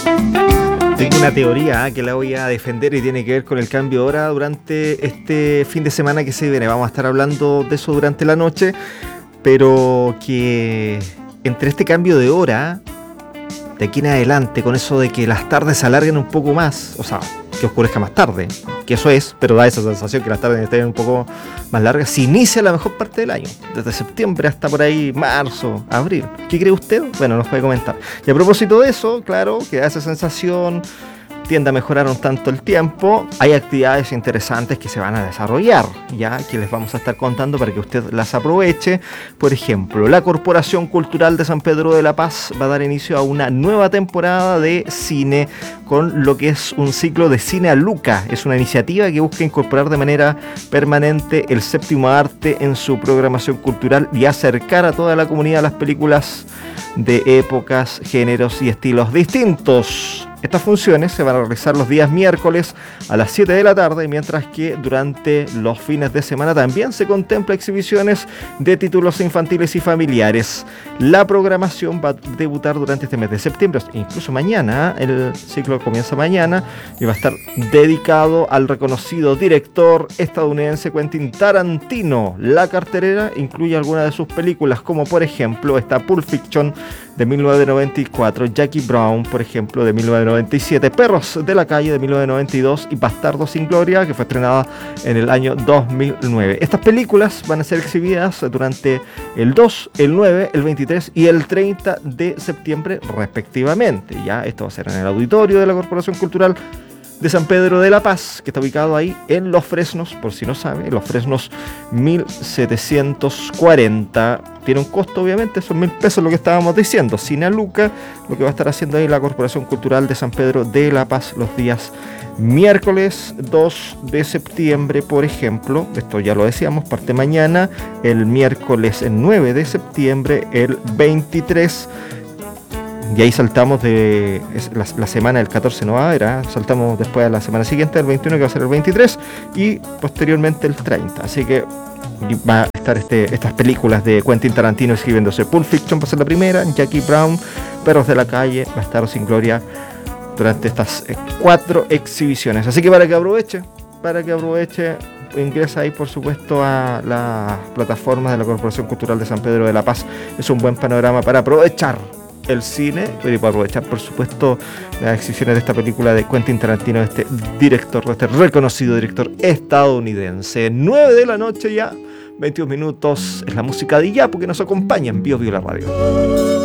Tengo una teoría que la voy a defender y tiene que ver con el cambio de hora durante este fin de semana que se viene. Vamos a estar hablando de eso durante la noche, pero que entre este cambio de hora, de aquí en adelante, con eso de que las tardes se alarguen un poco más, o sea, que oscurezca más tarde, que eso es, pero da esa sensación que las tardes estén un poco más largas, se inicia la mejor parte del año, desde septiembre hasta por ahí marzo, abril. ¿Qué cree usted? Bueno, nos puede comentar. Y a propósito de eso, claro, que da esa sensación, tiende a mejorar un tanto el tiempo. Hay actividades interesantes que se van a desarrollar, ya que les vamos a estar contando para que usted las aproveche. Por ejemplo, la Corporación Cultural de San Pedro de la Paz va a dar inicio a una nueva temporada de cine con lo que es un ciclo de Cine a Luca. Es una iniciativa que busca incorporar de manera permanente el séptimo arte en su programación cultural y acercar a toda la comunidad a las películas de épocas, géneros y estilos distintos. Estas funciones se van a realizar los días miércoles a las 7 de la tarde, mientras que durante los fines de semana también se contempla exhibiciones de títulos infantiles y familiares. La programación va a debutar durante este mes de septiembre, incluso mañana, el ciclo comienza mañana y va a estar dedicado al reconocido director estadounidense Quentin Tarantino. La cartelera incluye algunas de sus películas, como por ejemplo está Pulp Fiction de 1994, Jackie Brown, por ejemplo, de 1997, Perros de la Calle de 1992 y Bastardos sin Gloria, que fue estrenada en el año 2009. Estas películas van a ser exhibidas durante el 2, el 9, el 23 y el 30 de septiembre respectivamente. Ya esto va a ser en el auditorio de la Corporación Cultural de San Pedro de la Paz, que está ubicado ahí en Los Fresnos, por si no sabe, Los Fresnos 1740. Tiene un costo, obviamente, son 1.000 pesos lo que estábamos diciendo. Cine a Luca, lo que va a estar haciendo ahí la Corporación Cultural de San Pedro de la Paz los días miércoles 2 de septiembre, por ejemplo. Esto ya lo decíamos, parte mañana, el miércoles el 9 de septiembre, el 23. Y ahí saltamos de la semana del 14 no va a haber, saltamos después a la semana siguiente, el 21, que va a ser el 23, y posteriormente el 30. Así que va a estar estas películas de Quentin Tarantino escribiéndose. Pulp Fiction va a ser la primera, Jackie Brown, Perros de la Calle, Bastardos sin Gloria, durante estas 4 exhibiciones. Así que para que aproveche, ingresa ahí, por supuesto, a las plataformas de la Corporación Cultural de San Pedro de la Paz. Es un buen panorama para aprovechar el cine, pero para aprovechar, por supuesto, las exhibiciones de esta película de Quentin Tarantino, de este director, de este reconocido director estadounidense. 9 de la noche ya, 21 minutos, es la música de Yapu que nos acompaña en Bio la Radio.